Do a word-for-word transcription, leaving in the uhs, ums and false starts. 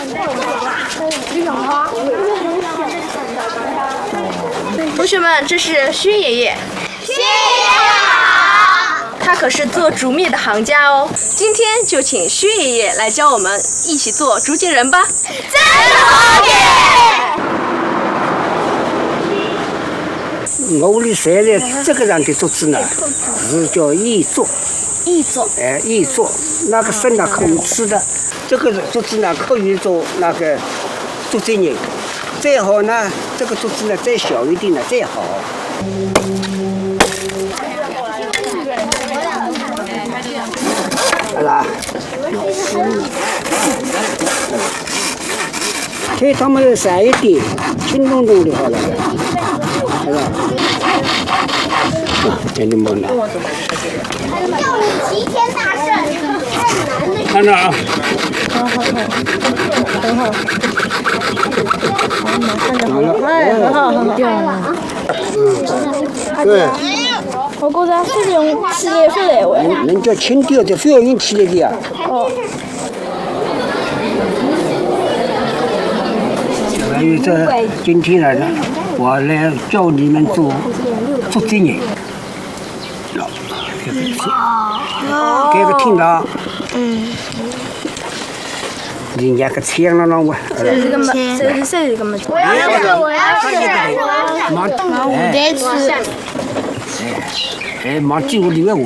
同学们，这是薛爷爷。 薛爷爷好。 他可是做竹篾的行家哦。今天就请薛爷爷来教我们一起做竹节人吧。 真好耶！ 我们现在这个样的竹子呢，是叫艺作。 艺作。 哎，艺作，那个生呢可以吃的，这个竹子呢可以做那个竹节人。再好呢，这个竹子呢再小一点呢再好。好啦，给他们散一点，轻咚咚的好了，是吧？啊，给你们了。 叫你齐天大圣，太难了。 看着啊。 好好好，很好。好，马上就好了。哎，很好很好。 嗯，对。 我觉着非常起来非来回。 人家轻调的，非要用起来的呀。 哦。 所以这今天来呢，我来教你们做竹节人。哦，这个听到。嗯。人家个枪了那我。 这是个么？这是谁个么？ 我要吃，我要吃。 忙， 我得吃。 哎，忙进屋里面我。